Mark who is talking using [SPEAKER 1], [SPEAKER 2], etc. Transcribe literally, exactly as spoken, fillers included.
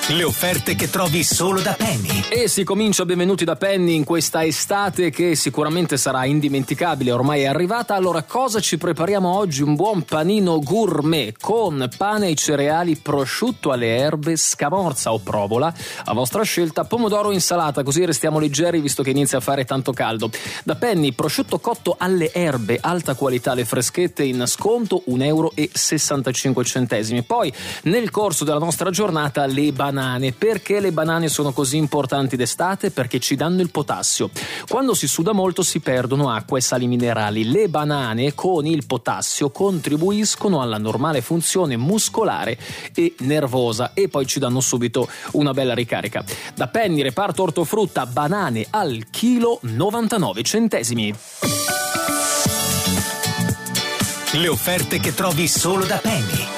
[SPEAKER 1] Le offerte che trovi solo da Penny.
[SPEAKER 2] E si comincia benvenuti da Penny in questa estate che sicuramente sarà indimenticabile, ormai è arrivata. Allora, cosa ci prepariamo oggi? Un buon panino gourmet con pane e cereali, prosciutto alle erbe, scamorza o provola, a vostra scelta, pomodoro o insalata, così restiamo leggeri visto che inizia a fare tanto caldo. Da Penny, prosciutto cotto alle erbe, alta qualità, le freschette in sconto, un euro e sessantacinque centesimi. Poi, nel corso della nostra giornata, le banane. Perché le banane sono così importanti d'estate? Perché ci danno il potassio. Quando si suda molto si perdono acqua e sali minerali. Le banane con il potassio contribuiscono alla normale funzione muscolare e nervosa e poi ci danno subito una bella ricarica. Da Penny, reparto ortofrutta, banane al chilo novantanove centesimi.
[SPEAKER 1] Le offerte che trovi solo da Penny.